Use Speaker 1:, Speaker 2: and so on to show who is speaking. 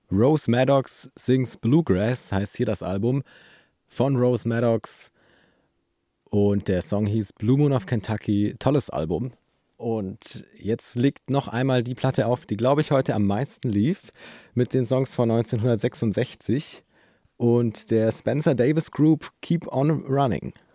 Speaker 1: Rose Maddox Sings Bluegrass heißt hier das Album von Rose Maddox und der Song hieß Blue Moon of Kentucky. Tolles Album. Und jetzt liegt noch einmal die Platte auf, die, glaube ich, heute am meisten lief, mit den Songs von 1966 und der Spencer Davis Group Keep On Running.